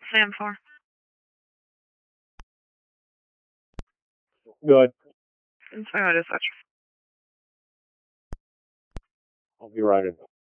Sam 4. Good. It's my dispatch. I'll be right in.